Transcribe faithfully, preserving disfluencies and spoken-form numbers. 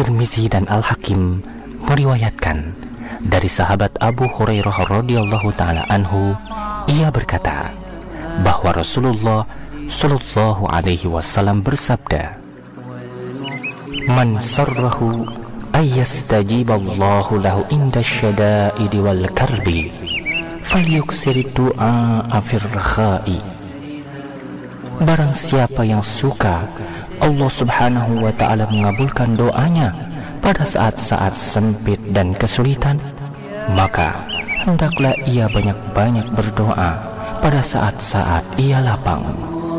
At-Tirmizi dan Al-Hakim meriwayatkan dari sahabat Abu Hurairah radhiyallahu taala anhu, ia berkata bahwa Rasulullah sallallahu alaihi wasallam bersabda, "Man sarrahu ayyastajiballahu lahu inda syada'idi wal karbi falyuksir du'a fir rakha'i." Barang siapa yang suka Allah subhanahu wa ta'ala mengabulkan doanya pada saat-saat sempit dan kesulitan, maka hendaklah ia banyak-banyak berdoa pada saat-saat ia lapang.